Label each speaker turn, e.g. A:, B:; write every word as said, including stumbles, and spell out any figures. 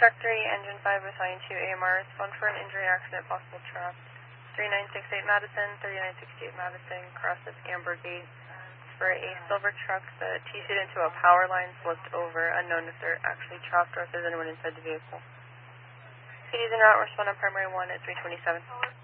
A: Truck three, Engine five, assigned to A M R, respond for an injury accident, possible trap. three nine six eight Madison, thirty-nine sixty-eight Madison, crosses Amber Gate. For a silver truck that T-C'd into a power line, flipped over, unknown if they're actually trapped or if there's anyone inside the vehicle. P Ds in route, respond on primary one at three twenty-seven.